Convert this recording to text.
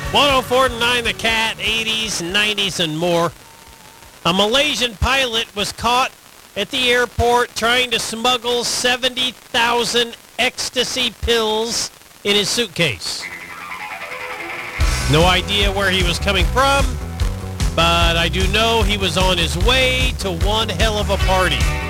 104.9 The Cat, 80s, 90s, and more. A Malaysian pilot was caught at the airport trying to smuggle 70,000 ecstasy pills in his suitcase. No idea where he was coming from, but I do know he was on his way to one hell of a party.